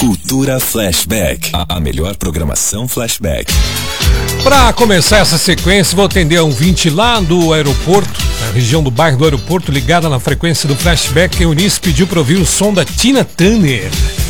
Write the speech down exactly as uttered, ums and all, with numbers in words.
Cultura Flashback, a melhor programação Flashback. Para começar essa sequência, vou atender a um ouvinte lá do aeroporto, na região do bairro do aeroporto, ligada na frequência do Flashback. A Eunice pediu para ouvir o som da Tina Turner.